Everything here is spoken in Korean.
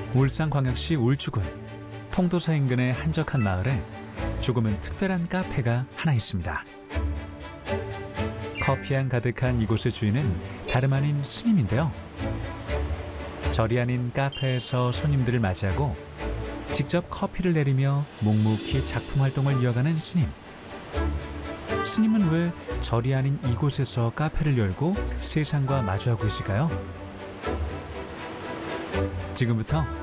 울산광역시 울주군 통도사 인근의 한적한 마을에 조금은 특별한 카페가 하나 있습니다. 커피향 가득한 이곳의 주인은 다름 아닌 스님인데요. 절이 아닌 카페에서 손님들을 맞이하고 직접 커피를 내리며 묵묵히 작품 활동을 이어가는 스님. 스님은 왜 절이 아닌 이곳에서 카페를 열고 세상과 마주하고 있을까요? 지금부터